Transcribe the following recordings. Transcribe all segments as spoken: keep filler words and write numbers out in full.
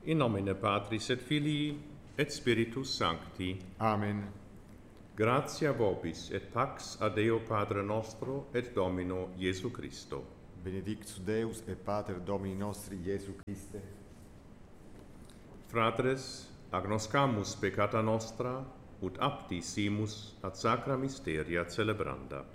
In nomine Patris et Filii et Spiritus Sancti. Amen. Gratia vobis et pax a Deo Padre nostro et Domino Iesu Christo. Benedictus Deus et Pater Domini nostri Iesu Christe. Fratres, agnoscamus peccata nostra, ut apti simus ad sacra mysteria celebranda.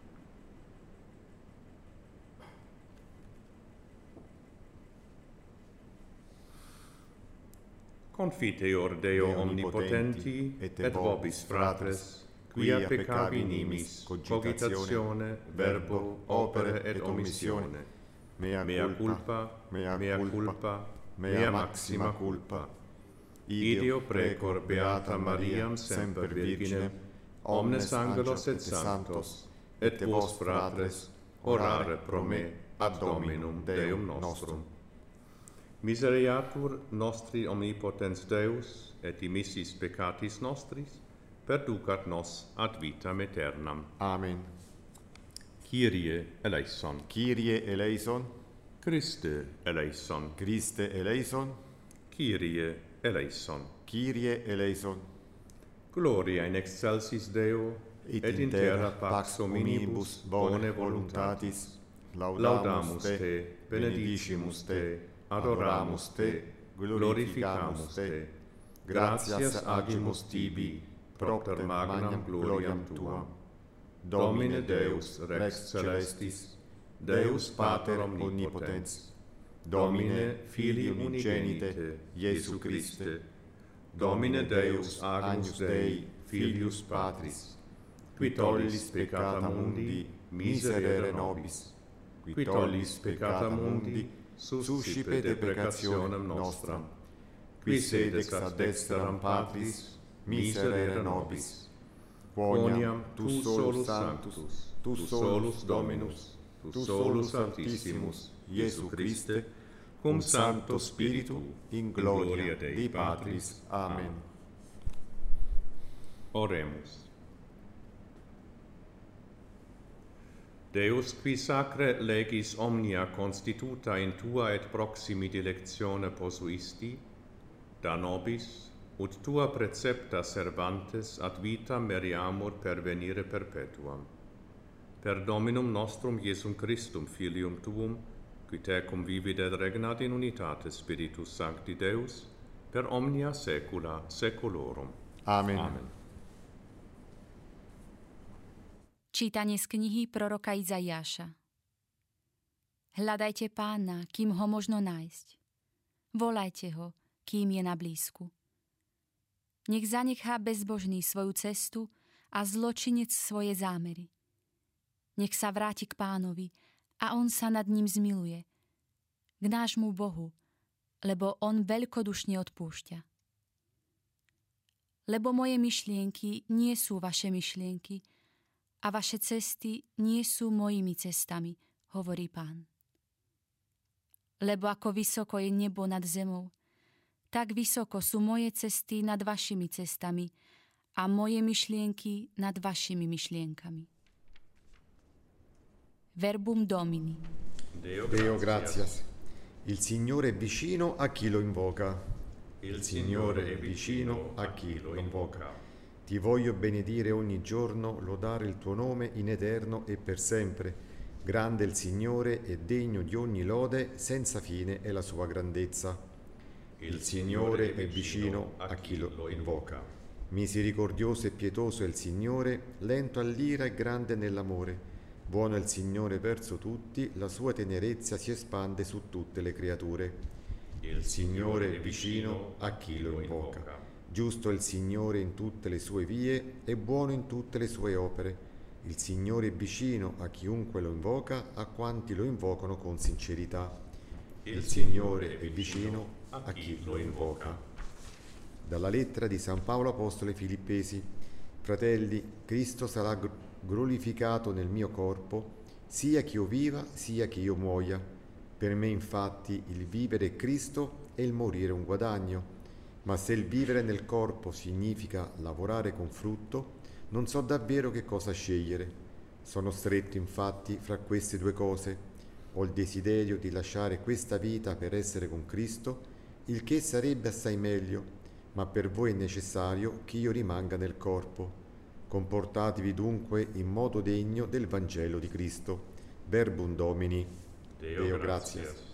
Confiteor Deo Deo omnipotenti, et, et vobis fratres, quia peccavi nimis, cogitatione, verbo, opere et omissione, mea, mea culpa, mea, mea culpa, mea maxima culpa. Ideo precor beata Mariam semper Virginem, omnes angelos et sanctos, et vos fratres, orare pro me ad Dominum Deum nostrum. Misereatur nostri omnipotens Deus, et dimissis peccatis nostris, perducat nos ad vitam aeternam. Amen. Kyrie eleison. Kyrie eleison. Christe eleison. Christe eleison. Kyrie eleison. Kyrie eleison. Gloria in excelsis Deo, et, et in terra pax hominibus bone voluntatis. Laudamus te, benedicimus te, adoramus te, glorificamus te. Gratias agimus tibi, propter magnam gloriam tuam. Domine Deus Rex Celestis, Deus Pater omnipotens, Domine Filii unigenite, Iesu Christe, Domine Deus Agnus Dei, Filius Patris, qui tollis peccata mundi, miserere nobis, qui tollis peccata mundi, suscipe deprecationem nostram, qui sedex ad dexteram Patris, miserere nobis. Quoniam tu solus sanctus, tu solus Dominus, tu solus Sanctissimus, Iesu Christe, cum Sancto Spiritu, in gloria Dei Patris. Amen. Oremus. Deus, qui sacre legis omnia constituta in tua et proximi dilectione posuisti, da nobis, ut tua precepta servantes ad vitam meriamur pervenire perpetuam. Per Dominum nostrum Iesum Christum, Filium tuum, qui tecum vivit et regnat in unitate Spiritus Sancti Deus, per omnia saecula saeculorum. Amen. Amen. Čítanie z knihy proroka Izaiáša. Hľadajte Pána, kým ho možno nájsť. Volajte ho, kým je na blízku. Nech zanechá bezbožný svoju cestu a zločinec svoje zámery. Nech sa vráti k Pánovi a on sa nad ním zmiluje, k nášmu Bohu, lebo on veľkodušne odpúšťa. Lebo moje myšlienky nie sú vaše myšlienky a vaše cesty nie sú mojimi cestami, hovorí Pán. Lebo ako vysoko je nebo nad zemou, tak vysoko sú moje cesty nad vašimi cestami a moje myšlienky nad vašimi myšlienkami. Verbum Domini. Deo, Deo gratias. Il Signore è vicino a chi lo invoca. Il Signore è vicino a chi lo invoca. Ti voglio benedire ogni giorno, lodare il tuo nome in eterno e per sempre. Grande il Signore e degno di ogni lode, senza fine è la sua grandezza. Il Signore è vicino a chi lo invoca. Misericordioso e pietoso è il Signore, lento all'ira e grande nell'amore. Buono è il Signore verso tutti, la sua tenerezza si espande su tutte le creature. Il Signore è vicino a chi lo invoca. Giusto è il Signore in tutte le sue vie e buono in tutte le sue opere. Il Signore è vicino a chiunque lo invoca, a quanti lo invocano con sincerità. Il Signore è vicino a chi lo invoca. Dalla lettera di San Paolo Apostolo ai Filippesi. Fratelli, Cristo sarà glorificato nel mio corpo, sia che io viva, sia che io muoia. Per me infatti il vivere è Cristo e il morire un guadagno. Ma se il vivere nel corpo significa lavorare con frutto, non so davvero che cosa scegliere. Sono stretto infatti fra queste due cose. Ho il desiderio di lasciare questa vita per essere con Cristo il che sarebbe assai meglio, ma per voi è necessario che io rimanga nel corpo. Comportatevi dunque in modo degno del Vangelo di Cristo. Verbum Domini. Deo, Deo gratias. gratias.